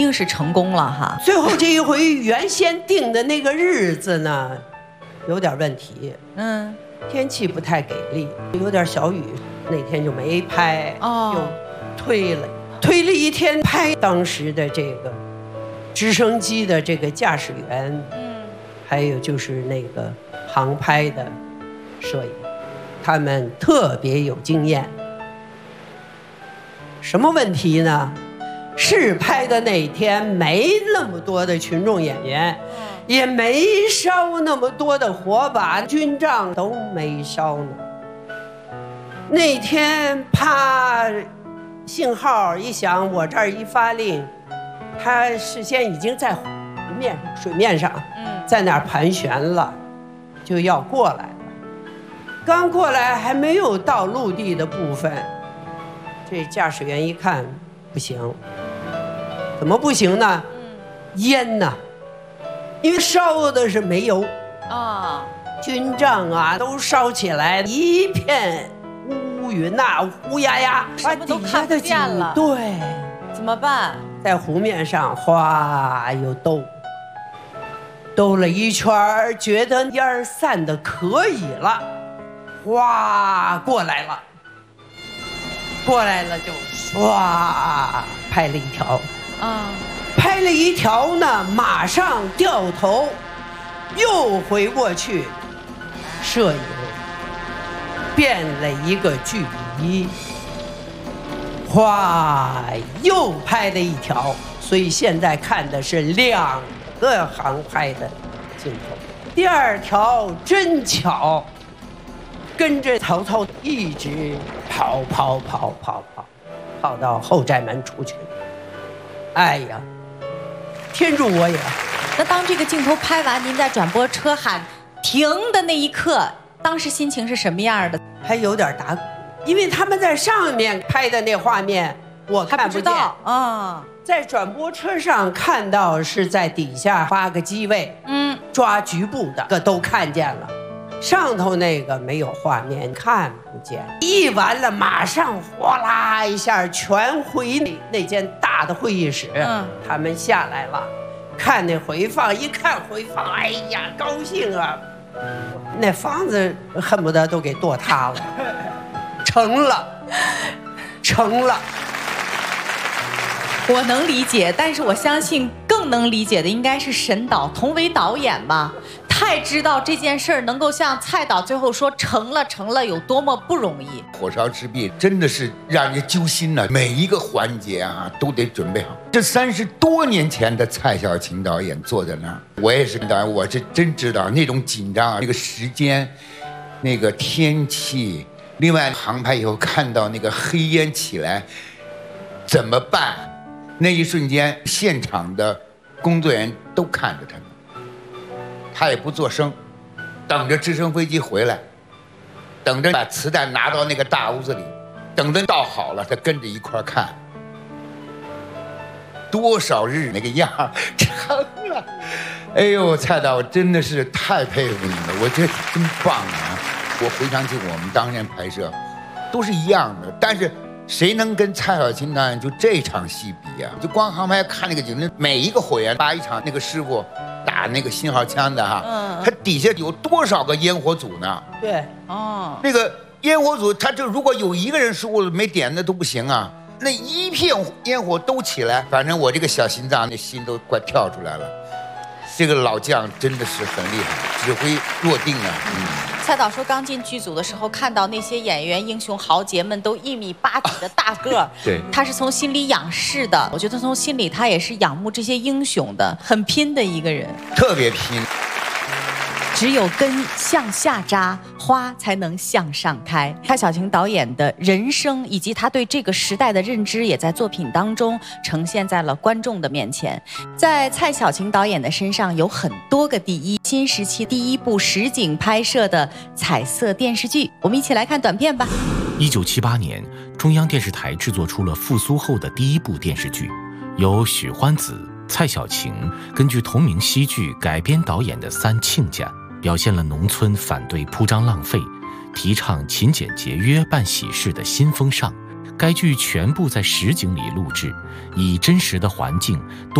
定是成功了哈。 最后这一回原先定的那个日子呢，有点问题。天气不太给力，有点小雨，那天就没拍。又推了一天拍。当时的这个直升机的这个驾驶员，还有就是那个航拍的摄影，他们特别有经验。什么问题呢？试拍的那天没那么多的群众演员，也没烧那么多的火把，军帐都没烧呢。那天啪，信号一响，我这儿一发令，他事先已经在水面上，在那儿盘旋了，就要过来了。刚过来还没有到陆地的部分，这驾驶员一看不行。怎么不行呢？烟呐，因为烧的是煤油军帐啊都烧起来，一片乌云呐，乌压压， 什么都看不见了。 对， 怎么办？ 在湖面上哗又兜了一圈，觉得烟儿散的可以了，哗过来了就唰拍了一条。拍了一条呢，马上掉头，又回过去，摄影变了一个距离，哗，又拍了一条。所以现在看的是2个航拍的镜头。第2条真巧，跟着曹操一直跑到后寨门出去。哎呀，天助我也！ 那当这个镜头拍完，您在转播车喊停的那一刻，当时心情是什么样的？ 还有点打鼓，因为他们在上面拍的那画面我看不见在转播车上看到是在底下8个机位，抓局部的都看见了，上头那个没有画面看不见。一完了，马上哗啦一下全回那间大的会议室，他们下来了，看那回放，一看回放，哎呀，高兴啊！那房子恨不得都给剁塌了，成了。 我能理解，但是我相信更能理解的应该是沈导、佟维导演吧。太知道这件事儿能够像蔡导最后说成了有多么不容易。 火烧赤壁真的是让人揪心呢，每一个环节啊都得准备好。这30多年前的蔡小琴导演坐在那儿，我也是导演，我是真知道那种紧张啊，那个时间，那个天气，另外航拍以后看到那个黑烟起来，怎么办？那一瞬间，现场的工作人员都看着他们。他也不作声，等着直升飞机回来，等着把磁带拿到那个大屋子里，等着倒好了，他跟着一块看。多少日那个样成了，哎呦，蔡导，我真的是太佩服你了，我觉得真棒啊！我回想起我们当年拍摄，都是一样的，但是谁能跟蔡小琴导演就这场戏比啊？就光航拍看那个景致，每一个火焰8一场那个师傅。打那个信号枪的他底下有多少个烟火组呢？ 对， 那个烟火组，他就如果有一个人失误了没点，那都不行啊。那一片烟火都起来，反正我这个小心脏那心都快跳出来了。这个老将真的是很厉害，指挥落定啊。 蔡导说，刚进剧组的时候，看到那些演员英雄豪杰们都1.8米的大个儿， 对， 他是从心里仰视的。我觉得从心里他也是仰慕这些英雄的，很拼的一个人， 特别拼。 只有根向下扎，花才能向上开。蔡小琴导演的人生以及他对这个时代的认知，也在作品当中呈现在了观众的面前。在蔡小琴导演的身上有很多个第一，新时期第1部实景拍摄的彩色电视剧，我们一起来看短片吧。 1978年，中央电视台制作出了复苏后的第1部电视剧，由许欢子、蔡小琴根据同名戏剧改编导演的《三亲家》。表现了农村反对铺张浪费、提倡勤俭节约办喜事的新风尚。该剧全部在实景里录制，以真实的环境